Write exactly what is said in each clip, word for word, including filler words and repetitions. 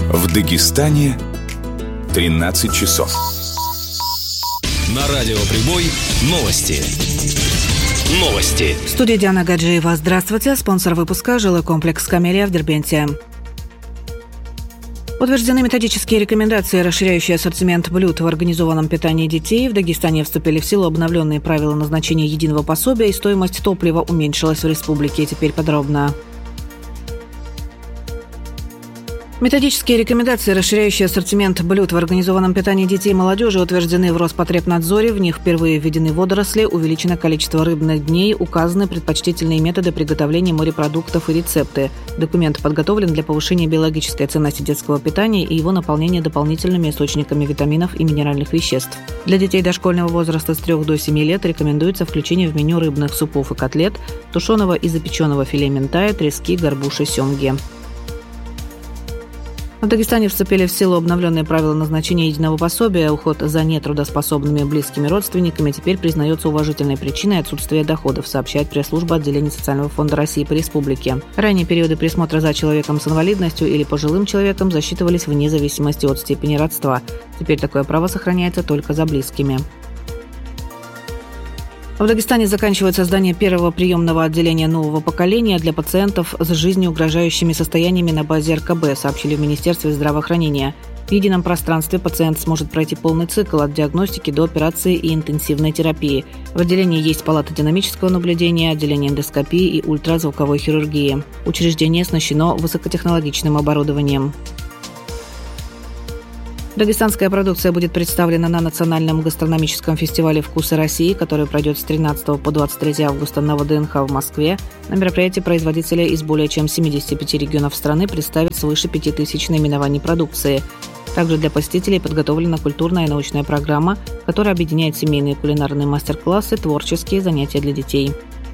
В Дагестане тринадцать часов. На радио «Прибой» новости. Новости. В студии Диана Гаджиева. Здравствуйте. Спонсор выпуска – жилой комплекс «Камелия» в Дербенте. Утверждены методические рекомендации, расширяющие ассортимент блюд в организованном питании детей. В Дагестане вступили в силу обновленные правила назначения единого пособия, и стоимость топлива уменьшилась в республике. Теперь подробно. Методические рекомендации, расширяющие ассортимент блюд в организованном питании детей и молодежи, утверждены в Роспотребнадзоре. В них впервые введены водоросли, увеличено количество рыбных дней, указаны предпочтительные методы приготовления морепродуктов и рецепты. Документ подготовлен для повышения биологической ценности детского питания и его наполнения дополнительными источниками витаминов и минеральных веществ. Для детей дошкольного возраста с трёх до семи лет рекомендуется включение в меню рыбных супов и котлет, тушеного и запеченного филе минтая, трески, горбуши, семги. В Дагестане вступили в силу обновленные правила назначения единого пособия. Уход за нетрудоспособными близкими родственниками теперь признается уважительной причиной отсутствия доходов, сообщает пресс-служба отделения Социального фонда России по республике. Ранее периоды присмотра за человеком с инвалидностью или пожилым человеком засчитывались вне зависимости от степени родства. Теперь такое право сохраняется только за близкими. В Дагестане заканчивается создание первого приемного отделения нового поколения для пациентов с жизнью угрожающими состояниями на базе эр ка бэ, сообщили в Министерстве здравоохранения. В едином пространстве пациент сможет пройти полный цикл от диагностики до операции и интенсивной терапии. В отделении есть палата динамического наблюдения, отделение эндоскопии и ультразвуковой хирургии. Учреждение оснащено высокотехнологичным оборудованием. Дагестанская продукция будет представлена на национальном гастрономическом фестивале «Вкусы России», который пройдет с тринадцатого по двадцать третье августа на вэ дэ эн ха в Москве. На мероприятии производители из более чем семидесяти пяти регионов страны представят свыше пяти тысяч наименований продукции. Также для посетителей подготовлена культурная и научная программа, которая объединяет семейные кулинарные мастер-классы, творческие занятия для детей.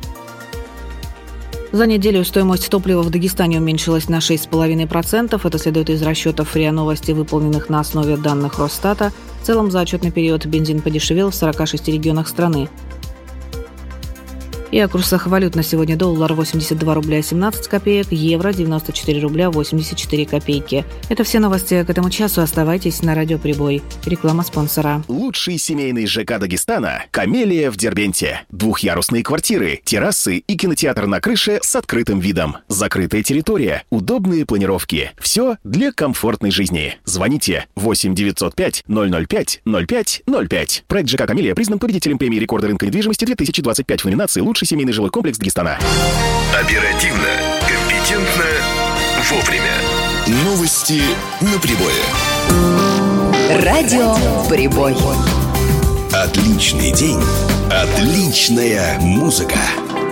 За неделю стоимость топлива в Дагестане уменьшилась на шесть целых пять десятых процента. Это следует из расчетов РИА Новости, выполненных на основе данных Росстата. В целом за отчетный период бензин подешевел в сорока шести регионах страны. И о курсах валют на сегодня: доллар восемьдесят два рубля семнадцать копеек, евро девяносто четыре рубля восемьдесят четыре копейки. Это все новости к этому часу. Оставайтесь на радио «Прибой». Реклама спонсора. Лучший семейный ЖК Дагестана – «Камелия» в Дербенте. Двухъярусные квартиры, террасы и кинотеатр на крыше с открытым видом. Закрытая территория, удобные планировки. Все для комфортной жизни. Звоните восемь девятьсот пять ноль ноль пять ноль пять ноль пять. Проект ЖК «Камелия» признан победителем премии рекорда рынка недвижимости две тысячи двадцать пять в номинации «Лучший семейный жилой комплекс Дагестана». Оперативно, компетентно, вовремя. Новости на Прибое. Радио «Прибой». Отличный день, отличная музыка.